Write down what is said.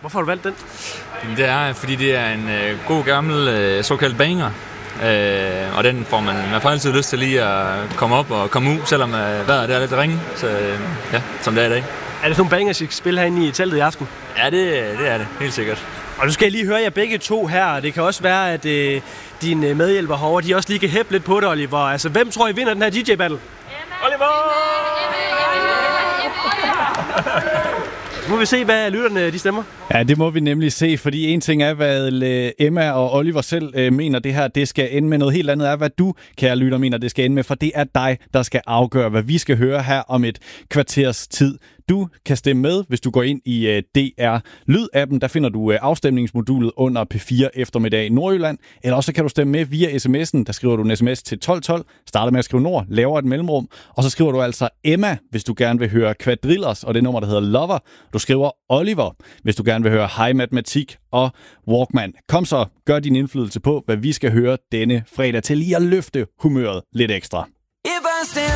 Hvorfor har du valgt den? Det er, fordi det er en god gammel såkaldt banger. Og den får man får altid lyst til lige at komme op og komme ud, selvom vejret er lidt ringe. Så ja, som det er i dag. Er det sådan nogle bangers, I skal spille herinde i teltet i aften? Ja, det er det. Helt sikkert. Og nu skal jeg lige høre jer begge to her. Det kan også være, at dine medhjælper herovre, de også lige kan hæppe lidt på det, Oliver. Altså, hvem tror I vinder den her DJ-battle? Oliver! Nu må vi se, hvad lytterne de stemmer. Ja, det må vi nemlig se, fordi en ting er, hvad Emma og Oliver selv mener, det her det skal ende med. Noget helt andet er, hvad du, kære lytter, mener, det skal ende med, for det er dig, der skal afgøre, hvad vi skal høre her om et kvarters tid. Du kan stemme med, hvis du går ind i DR Lyd-appen. Der finder du afstemningsmodulet under P4 eftermiddag i Nordjylland. Eller også kan du stemme med via sms'en. Der skriver du en sms til 1212, starter med at skrive Nord, laver et mellemrum, og så skriver du altså Emma, hvis du gerne vil høre Quadrillers, og det nummer, der hedder Lover. Du skriver Oliver, hvis du gerne vil høre High Matematik og Walkman. Kom så, gør din indflydelse på, hvad vi skal høre denne fredag til lige at løfte humøret lidt ekstra.